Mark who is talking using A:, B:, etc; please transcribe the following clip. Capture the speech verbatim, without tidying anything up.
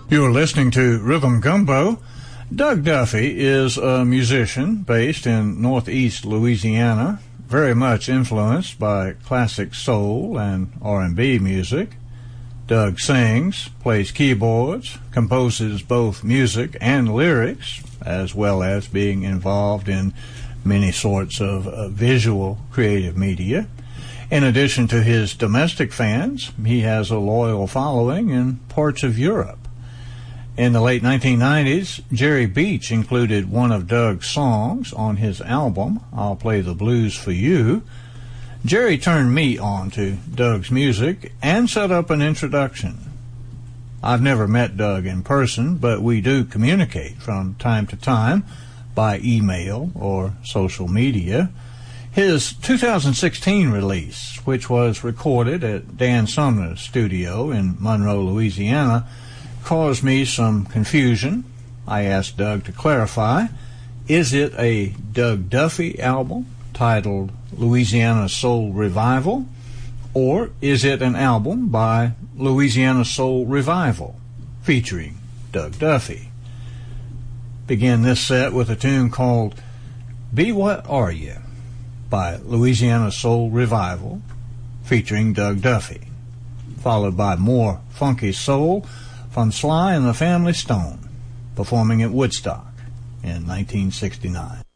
A: You're listening to Rhythm Gumbo. Doug Duffy is a musician based in northeast Louisiana, very much influenced by classic soul and R and B music. Doug sings, plays keyboards, composes both music and lyrics, as well as being involved in many sorts of uh, visual creative media. In addition to his domestic fans, he has a loyal following in parts of Europe. In the late nineteen nineties, Jerry Beach included one of Doug's songs on his album, I'll Play the Blues for You. Jerry turned me on to Doug's music and set up an introduction. I've never met Doug in person, but we do communicate from time to time by email or social media. His two thousand sixteen release, which was recorded at Dan Sumner's studio in Monroe, Louisiana, caused me some confusion. I asked Doug to clarify, is it a Doug Duffy album titled Louisiana Soul Revival, or is it an album by Louisiana Soul Revival featuring Doug Duffy? Begin this set with a tune called Be What Are You by Louisiana Soul Revival featuring Doug Duffy, followed by more funky soul from Sly and the Family Stone, performing at Woodstock in nineteen sixty-nine.